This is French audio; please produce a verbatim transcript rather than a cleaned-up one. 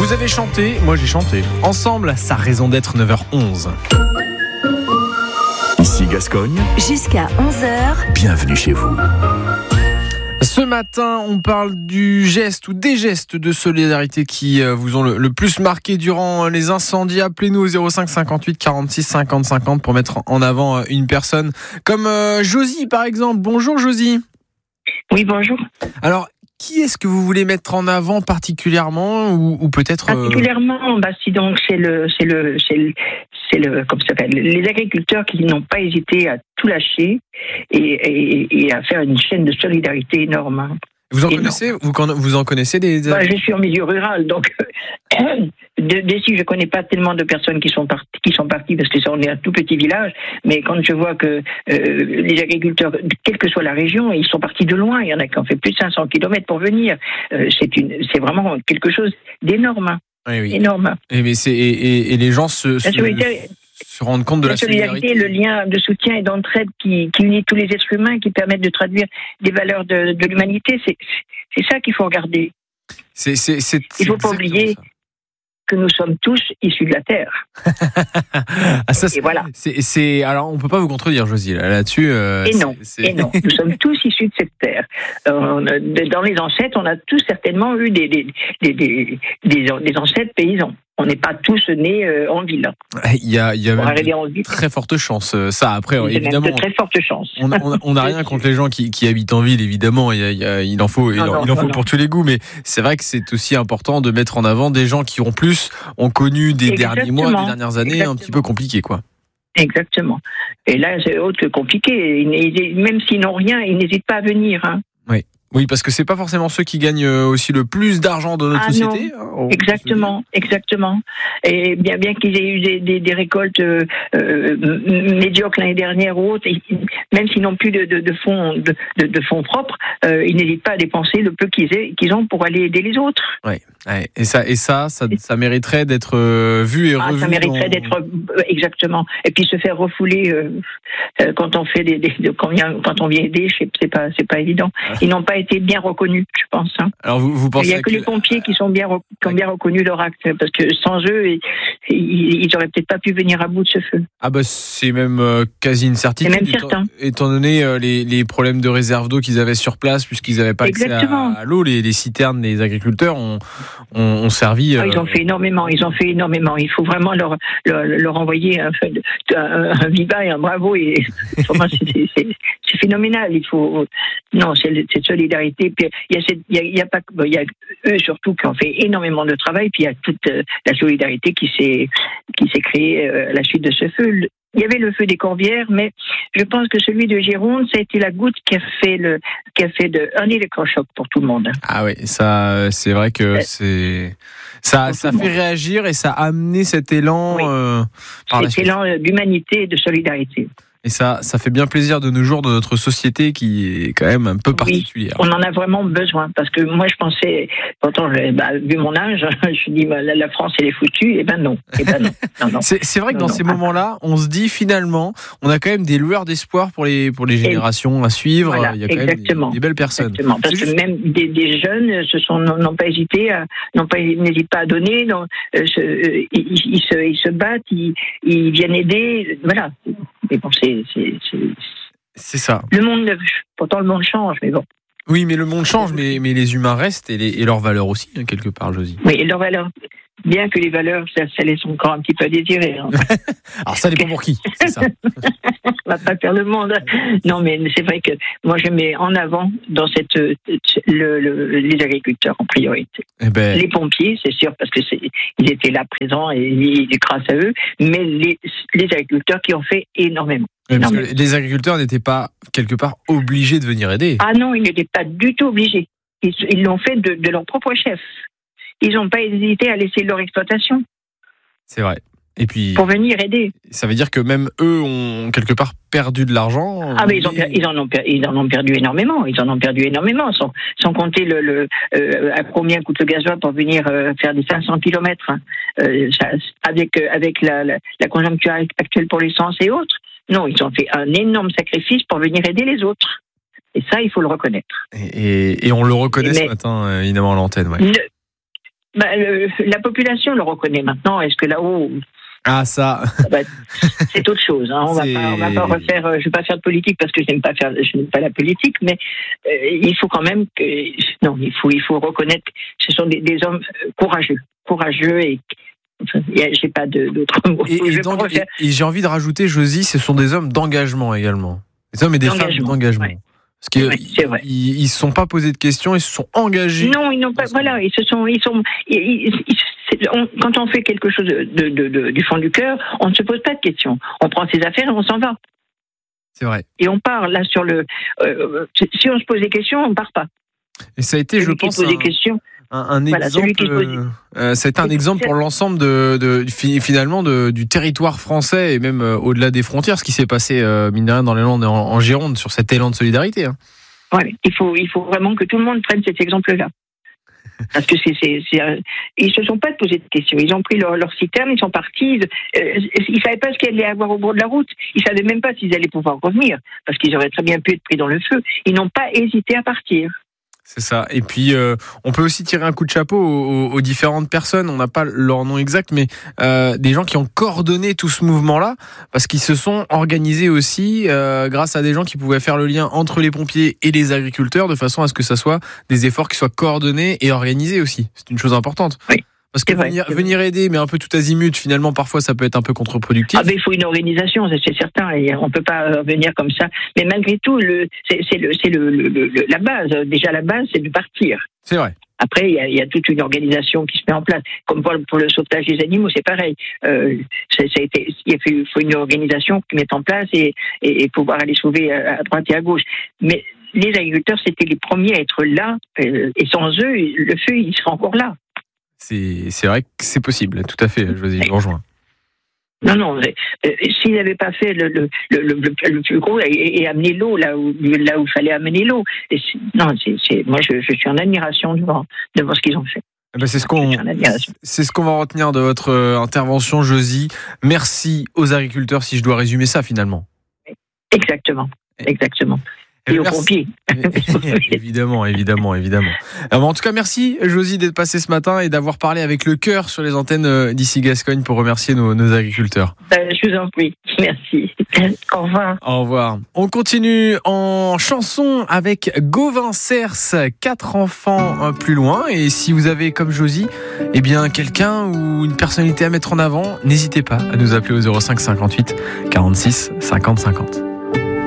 Vous avez chanté, moi j'ai chanté. Ensemble, ça a raison d'être neuf heures onze. Ici Gascogne. Jusqu'à onze heures. Bienvenue chez vous. Ce matin, on parle du geste ou des gestes de solidarité qui vous ont le, le plus marqué durant les incendies. Appelez-nous au zéro cinq cinquante-huit quarante-six cinquante cinquante pour mettre en avant une personne comme euh, Josie par exemple. Bonjour Josie. Oui, bonjour. Alors, qui est-ce que vous voulez mettre en avant particulièrement ou, ou peut-être euh... Particulièrement, bah si donc c'est le, c'est le, c'est le, c'est le, comme ça s'appelle, les agriculteurs qui n'ont pas hésité à tout lâcher et, et, et à faire une chaîne de solidarité énorme. Vous en énorme. connaissez vous, vous en connaissez des, des... Bah, je suis en milieu rural, donc d'ici je connais pas tellement de personnes qui sont parties, qui sont parties parce que on est un tout petit village. Mais quand je vois que euh, les agriculteurs, quelle que soit la région, ils sont partis de loin. Il y en a qui ont fait plus de cinq cents kilomètres pour venir. Euh, c'est une, c'est vraiment quelque chose d'énorme, oui, oui. énorme. Et mais c'est et, et, et les gens se, se, se rendent compte de la, la solidarité, solidarité, le lien de soutien et d'entraide qui, qui unit tous les êtres humains, qui permettent de traduire des valeurs de, de l'humanité. C'est, c'est ça qu'il faut regarder. C'est, c'est, c'est, Il ne faut pas oublier ça. Que nous sommes tous issus de la terre. ah, ça, c'est, et voilà. C'est, c'est, alors, on ne peut pas vous contredire, Josie, là, là-dessus. Euh, et, non, c'est... et non, nous sommes tous issus de cette terre. Euh, dans les ancêtres, on a tous certainement eu des, des, des, des, des, des ancêtres paysans. On n'est pas tous nés euh, en ville. Il y a, il y a même de très fortes chances. Ça, après, il y a évidemment. Même de très fortes chances. On n'a rien contre les gens qui, qui habitent en ville, évidemment. Il, y a, il, y a, il en faut, non, il, non, il en faut non, pour non. tous les goûts. Mais c'est vrai que c'est aussi important de mettre en avant des gens qui ont plus, ont connu des Exactement. derniers mois, des dernières années Exactement. un petit peu compliquées, quoi. Exactement. Et là, c'est autre que compliqué. Même s'ils n'ont rien, ils n'hésitent pas à venir. Hein. Oui. Oui, parce que c'est pas forcément ceux qui gagnent aussi le plus d'argent de notre ah société. Non. Exactement, exactement. Et bien, bien qu'ils aient eu des, des, des récoltes euh, médiocres l'année dernière ou autre, même s'ils n'ont plus de, de, de fonds, de, de, de fonds propres, euh, ils n'hésitent pas à dépenser le peu qu'ils, aient, qu'ils ont pour aller aider les autres. Oui. Ouais. Et ça, et ça, ça, ça mériterait d'être euh, vu et ah, revu. Ça mériterait dans... d'être euh, exactement. Et puis se faire refouler euh, euh, quand on fait des, des de, quand, quand on vient aider, c'est pas, c'est pas évident. Ils n'ont pas été bien reconnus, je pense. Hein. Alors vous, vous pensez Il n'y a que, que les pompiers qui sont bien, qui ont bien reconnu leur acte, parce que sans eux, ils, ils auraient peut-être pas pu venir à bout de ce feu. Ah bah c'est même euh, quasi une certitude. C'est même étant, certain. Étant donné euh, les, les problèmes de réserve d'eau qu'ils avaient sur place, puisqu'ils n'avaient pas accès à, à l'eau, les, les citernes des agriculteurs ont, ont, ont servi. Euh... Ah, ils ont fait énormément. Ils ont fait énormément. Il faut vraiment leur leur, leur envoyer un, un, un viva et un bravo. Et pour moi, c'est, c'est, c'est, c'est phénoménal. Il faut non, c'est cette solidarité. Puis il y a cette, il y a, il y a pas, il y a eux surtout qui ont fait énormément de travail. Puis il y a toute euh, la solidarité qui s'est qui s'est créée euh, à la suite de ce feu. Il y avait le feu des Corbières, mais je pense que celui de Gironde, ça a été la goutte qui a fait le, qui a fait de, un électrochoc pour tout le monde. Ah oui, ça, c'est vrai que euh, c'est, ça, ça fait réagir et ça a amené cet élan, oui. euh, par cet élan d'humanité et de solidarité. Et ça, ça fait bien plaisir de nos jours dans notre société qui est quand même un peu particulière. Oui, on en a vraiment besoin parce que moi je pensais, pourtant, bah, vu mon âge, je dis bah, la France elle est foutue. Et ben non. Et ben non. non, non. C'est, c'est vrai que non, dans non. ces moments-là, on se dit finalement, on a quand même des lueurs d'espoir pour les pour les générations à suivre. Voilà, il y a quand exactement. même des, des belles personnes. Exactement. Parce c'est que juste... même des, des jeunes se sont n'ont pas hésité, à, n'ont pas n'hésitent pas à donner. Non, euh, se, euh, ils, ils se ils se battent, ils, ils viennent aider. Voilà. Mais bon, c'est, c'est, c'est, c'est ça. Le monde, pourtant le monde change, mais bon. Oui, mais le monde change, mais, mais les humains restent et, les, et leurs valeurs aussi, hein, quelque part, Josie. Oui, et leurs valeurs. Bien que les valeurs, ça, ça laisse encore un petit peu à désirer. Hein. Alors ça dépend pour qui, c'est ça. On va pas faire le monde. Non, mais c'est vrai que moi je mets en avant dans cette le, le, les agriculteurs en priorité. Eh ben... Les pompiers, c'est sûr, parce que c'est, ils étaient là présents et, et grâce à eux, mais les, les agriculteurs qui ont fait énormément. Oui, parce que les agriculteurs n'étaient pas quelque part obligés de venir aider. Ah non, ils n'étaient pas du tout obligés. Ils, ils l'ont fait de, de leur propre chef. Ils n'ont pas hésité à laisser leur exploitation. C'est vrai. Et puis, pour venir aider. Ça veut dire que même eux ont quelque part perdu de l'argent. Ah mais ils, ont, ils, en, ont, ils en ont perdu énormément. Ils en ont perdu énormément, sans, sans compter le, le, euh, à combien coûte le gasoil pour venir euh, faire des cinq cents kilomètres. Hein. Euh, ça, avec avec la, la, la conjoncture actuelle pour l'essence et autres. Non, ils ont fait un énorme sacrifice pour venir aider les autres. Et ça, il faut le reconnaître. Et, et, et on le reconnaît mais, ce matin, évidemment, à l'antenne. Ouais. Ne, bah, le, la population le reconnaît maintenant. Est-ce que là-haut... Ah, ça. Bah, c'est autre chose. Hein. On va pas, on va pas refaire. Euh, je vais pas faire de politique parce que je n'aime pas faire. Je n'aime pas la politique, mais euh, il faut quand même que non, il faut, il faut reconnaître que ce sont des, des hommes courageux, courageux et. Enfin, j'ai pas de, d'autres mots. Et, et, donc, et, et j'ai envie de rajouter, Josie, ce sont des hommes d'engagement également. Des hommes et des femmes d'engagement. Ouais. Parce qu'ils ouais, ils, ils se sont pas posés de questions, ils se sont engagés. Non, ils n'ont pas. Voilà, ils se sont, ils sont. Ils, ils, ils, on, quand on fait quelque chose de, de, de, de, du fond du cœur, on ne se pose pas de questions. On prend ses affaires et on s'en va. C'est vrai. Et on part là sur le. Euh, si on se pose des questions, on part pas. Et ça a été, celui je pense, qui pose un, des questions. un, un voilà, exemple. Euh, euh, ça a été un exemple pour l'ensemble de, de finalement de, du territoire français et même euh, au-delà des frontières, ce qui s'est passé euh, mine de rien dans les Landes et en, en Gironde sur cet élan de solidarité. Hein. Ouais, il faut, il faut vraiment que tout le monde prenne cet exemple-là. Parce que c'est, c'est, c'est, ils se sont pas posé de questions. Ils ont pris leur, leur citerne, ils sont partis. Ils, euh, ils savaient pas ce qu'il allait avoir au bord de la route. Ils savaient même pas s'ils allaient pouvoir revenir, parce qu'ils auraient très bien pu être pris dans le feu. Ils n'ont pas hésité à partir. C'est ça. Et puis, euh, on peut aussi tirer un coup de chapeau aux, aux différentes personnes. On n'a pas leur nom exact, mais euh, des gens qui ont coordonné tout ce mouvement-là, parce qu'ils se sont organisés aussi euh, grâce à des gens qui pouvaient faire le lien entre les pompiers et les agriculteurs, de façon à ce que ça soit des efforts qui soient coordonnés et organisés aussi. C'est une chose importante. Oui. Parce que vrai, venir, venir aider, mais un peu tout azimut, finalement, parfois, ça peut être un peu contre-productif. Ah, mais il faut une organisation, c'est certain. Et on peut pas venir comme ça. Mais malgré tout, le, c'est, c'est, le, c'est le, le, le, la base. Déjà, la base, c'est de partir. C'est vrai. Après, il y a, il y a toute une organisation qui se met en place. Comme pour, pour le sauvetage des animaux, c'est pareil. Euh, ça, ça a été, il faut une organisation qui mette en place et, et, et pouvoir aller sauver à droite et à gauche. Mais les agriculteurs, c'était les premiers à être là. Euh, et sans eux, le feu, il serait encore là. C'est, c'est vrai que c'est possible, tout à fait, Josie, je vous rejoins. Non, non, euh, s'ils n'avaient pas fait le, le, le, le, le plus gros et, et amené l'eau là où, là où il fallait amener l'eau, et c'est, non, c'est, c'est, moi je, je suis en admiration devant, devant ce qu'ils ont fait. Eh ben c'est, ce qu'on, c'est ce qu'on va retenir de votre intervention, Josie. Merci aux agriculteurs, si je dois résumer ça finalement. Exactement, exactement. Et aux pompiers. évidemment, évidemment, évidemment. Alors, en tout cas, merci Josie d'être passée ce matin et d'avoir parlé avec le cœur sur les antennes d'Ici Gascogne pour remercier nos, nos agriculteurs. Ben, je vous en prie, merci. Au revoir. Au revoir. On continue en chanson avec Gauvin Cers, quatre enfants plus loin. Et si vous avez, comme Josie, eh bien, quelqu'un ou une personnalité à mettre en avant, n'hésitez pas à nous appeler au zéro cinq cinquante-huit quarante-six cinquante cinquante.